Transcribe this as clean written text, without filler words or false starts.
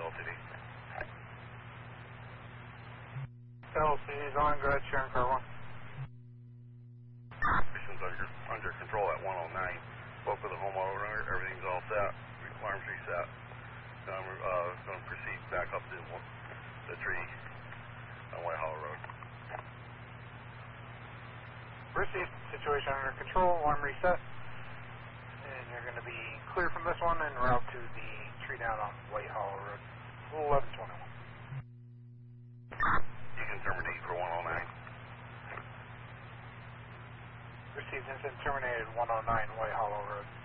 LTD. LTD is on, go ahead, Sharon Car 1. Mission's under control at 109. Spoke with the homeowner, everything's all set. Alarms reset. Now we're going to proceed back up to the tree on White Hollow Road. Received, situation under control, alarm reset. And you're going to be clear from this one and route to the tree down on White Hollow Road. 1121. You can terminate for 109. Received, incident terminated 109 White Hollow Road.